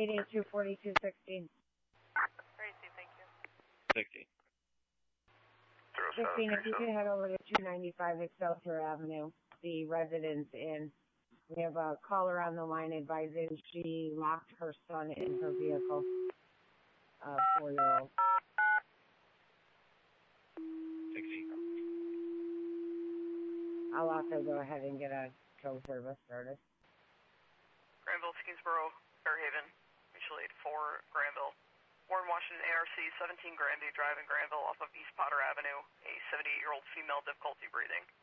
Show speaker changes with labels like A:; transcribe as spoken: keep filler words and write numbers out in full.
A: eight eight two, four two one six.
B: Tracy, thank you.
C: sixty.
A: Christine, if you could head over to two ninety-five Excelsior Avenue, the residence inn. We have a caller on the line advising she locked her son in her vehicle, a four-year-old.
C: sixty.
A: I'll also go ahead and get a tow service started.
B: Granville, Kingsborough, Fairhaven, mutual aid four, Granville. Warren Washington, A R C, seventeen Granby Drive in Granville off of East Potter Avenue. A seventy-eight-year-old female, difficulty breathing.